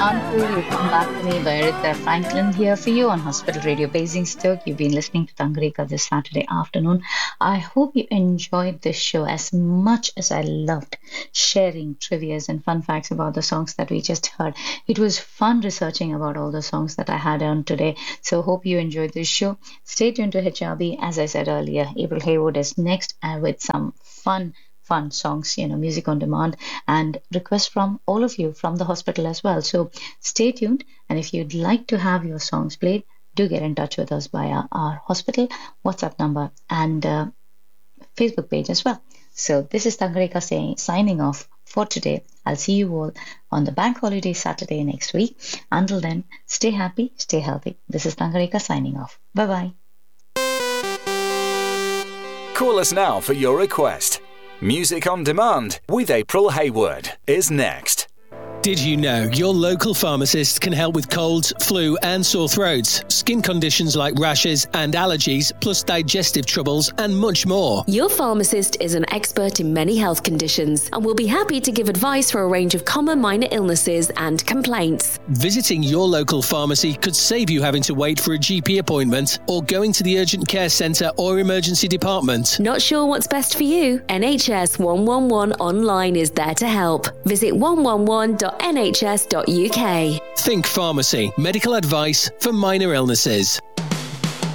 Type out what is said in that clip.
Until You Come Back to Me by Aretha Franklin here for you on Hospital Radio Basingstoke. You've been listening to Tangrika this Saturday afternoon. I hope you enjoyed this show as much as I loved sharing trivias and fun facts about the songs that we just heard. It was fun researching about all the songs that I had on today. So hope you enjoyed this show. Stay tuned to HRB. As I said earlier, April Haywood is next with some fun songs, music on demand, and requests from all of you from the hospital as well. So stay tuned, and if you'd like to have your songs played, do get in touch with us via our hospital WhatsApp number and Facebook page as well. So this is Tangrika signing off for today. I'll see you all on the bank holiday Saturday next week. Until then, stay happy, stay healthy. This is Tangrika signing off. Bye-bye. Call us now for your request. Music on Demand with April Haywood is next. Did you know your local pharmacist can help with colds, flu and sore throats, skin conditions like rashes and allergies, plus digestive troubles and much more? Your pharmacist is an expert in many health conditions and will be happy to give advice for a range of common minor illnesses and complaints. Visiting your local pharmacy could save you having to wait for a GP appointment or going to the urgent care centre or emergency department. Not sure what's best for you? NHS 111 online is there to help. Visit 111.nhs.uk. Think pharmacy, medical advice for minor illnesses.